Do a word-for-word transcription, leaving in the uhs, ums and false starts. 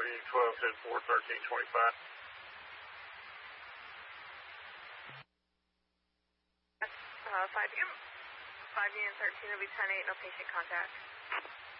five unit twelve, ten four, thirteen twenty-five. Uh, five unit, five unit thirteen will be ten eight, no patient contact.